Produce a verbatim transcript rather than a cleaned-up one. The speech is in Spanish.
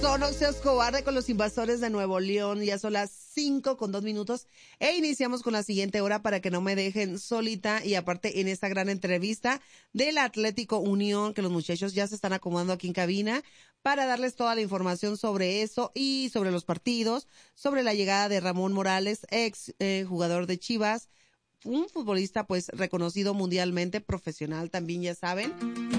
Son Oseos Cobarde con los Invasores de Nuevo León. Ya son las cinco con dos minutos e iniciamos con la siguiente hora para que no me dejen solita, y aparte en esta gran entrevista del Atlético Unión, que los muchachos ya se están acomodando aquí en cabina para darles toda la información sobre eso y sobre los partidos, sobre la llegada de Ramón Morales, ex eh, jugador de Chivas, un futbolista pues reconocido mundialmente, profesional también, ya saben.